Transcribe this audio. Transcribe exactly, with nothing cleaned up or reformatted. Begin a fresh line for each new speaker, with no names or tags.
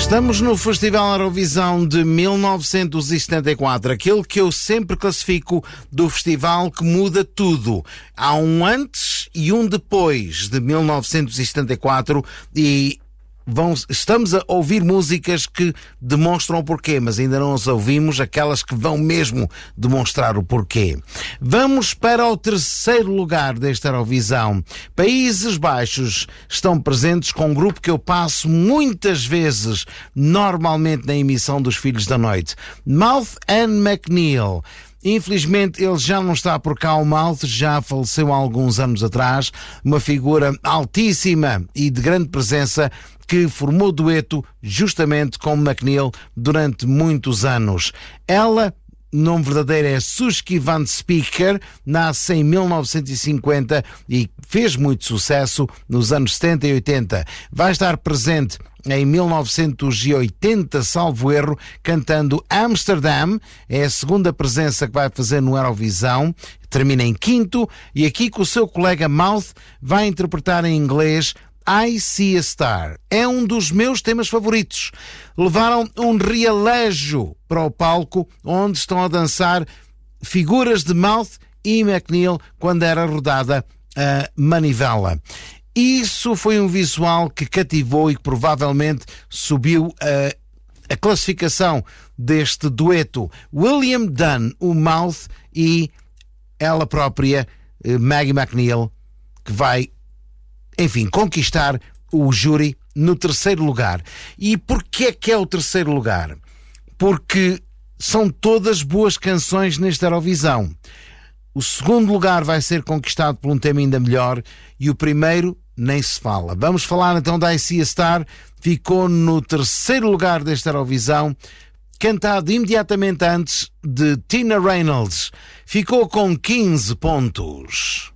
Estamos no Festival Eurovisão de mil novecentos e setenta e quatro, aquele que eu sempre classifico do festival que muda tudo. Há um antes e um depois de mil novecentos e setenta e quatro e Vão, estamos a ouvir músicas que demonstram o porquê, mas ainda não as ouvimos, aquelas que vão mesmo demonstrar o porquê. Vamos para o terceiro lugar desta Eurovisão. Países Baixos estão presentes com um grupo que eu passo muitas vezes, normalmente na emissão dos Filhos da Noite. Mouth and McNeil. Infelizmente ele já não está por cá, o Mouth já faleceu há alguns anos atrás, uma figura altíssima e de grande presença que formou dueto justamente com McNeil durante muitos anos. Ela, nome verdadeiro é Suski van Speaker, nasce em mil novecentos e cinquenta e fez muito sucesso nos anos setenta e oitenta. Vai estar presente em mil novecentos e oitenta, salvo erro, cantando Amsterdam. É a segunda presença que vai fazer no Eurovisão. Termina em quinto e aqui com o seu colega Mouth vai interpretar em inglês I See a Star. É um dos meus temas favoritos. Levaram um realejo para o palco onde estão a dançar figuras de Mouth e McNeil quando era rodada a manivela. Isso foi um visual que cativou e que provavelmente subiu a, a classificação deste dueto. William Dunn, o Mouth, e ela própria, Maggie McNeil, que vai, enfim, conquistar o júri no terceiro lugar. E porquê que é o terceiro lugar? Porque são todas boas canções nesta Eurovisão. O segundo lugar vai ser conquistado por um tema ainda melhor e o primeiro nem se fala. Vamos falar então da I See a Star. Ficou no terceiro lugar desta Eurovisão, cantado imediatamente antes de Tina Reynolds. Ficou com quinze pontos.